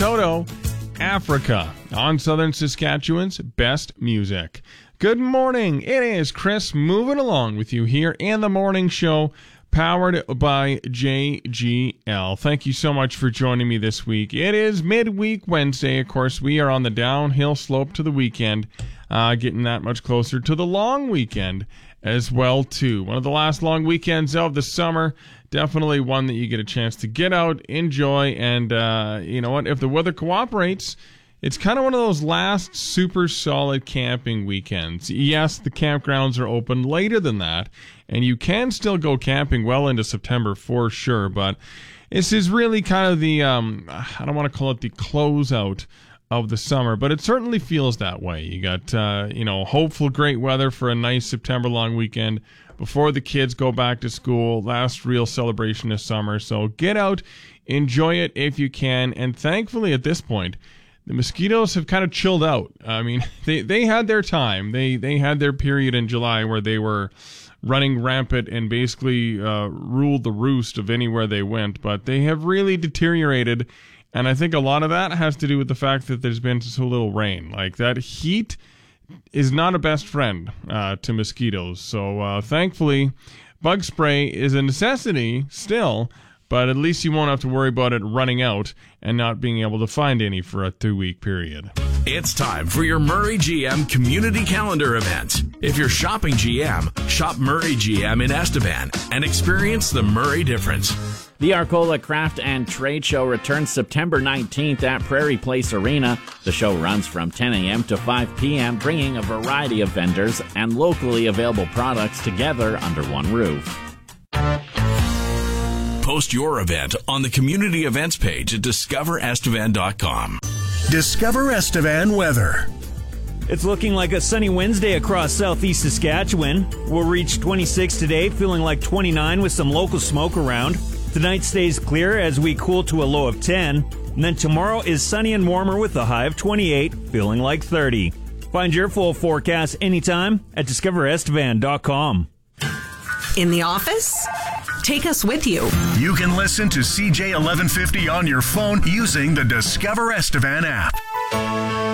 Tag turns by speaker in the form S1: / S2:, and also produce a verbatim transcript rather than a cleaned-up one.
S1: Toto, Africa, on Southern Saskatchewan's best music. Good morning. It is Chris moving along with you here in the morning show, powered by J G L. Thank you so much for joining me this week. It is midweek Wednesday. Of course, we are on the downhill slope to the weekend, uh, getting that much closer to the long weekend as well, too. One of the last long weekends of the summer. Definitely one that you get a chance to get out, enjoy, and uh, you know what? If the weather cooperates, it's kind of one of those last super solid camping weekends. Yes, the campgrounds are open later than that, and you can still go camping well into September for sure, but this is really kind of the, um, I don't want to call it the closeout of the summer, but it certainly feels that way. You got, uh, you know, hopeful great weather for a nice September long weekend before the kids go back to school. Last real celebration this summer. So get out, enjoy it if you can. And thankfully at this point, the mosquitoes have kind of chilled out. I mean, they, they had their time. They, they had their period in July where they were running rampant and basically uh, ruled the roost of anywhere they went. But they have really deteriorated. And I think a lot of that has to do with the fact that there's been so little rain. Like, that heat is not a best friend uh, to mosquitoes. So uh, thankfully, bug spray is a necessity still, but at least you won't have to worry about it running out and not being able to find any for a two-week period.
S2: It's time for your Murray G M Community Calendar event. If you're shopping G M, shop Murray G M in Estevan and experience the Murray difference.
S3: The Arcola Craft and Trade Show returns September nineteenth at Prairie Place Arena. The show runs from ten a.m. to five p.m., bringing a variety of vendors and locally available products together under one roof.
S2: Post your event on the community events page at discover estevan dot com.
S4: Discover Estevan weather.
S5: It's looking like a sunny Wednesday across southeast Saskatchewan. We'll reach twenty-six today, feeling like twenty-nine with some local smoke around. Tonight stays clear as we cool to a low of ten. And then tomorrow is sunny and warmer with a high of twenty-eight, feeling like thirty. Find your full forecast anytime at discover estevan dot com.
S6: In the office? Take us with you.
S4: You can listen to C J eleven fifty on your phone using the Discover Estevan app.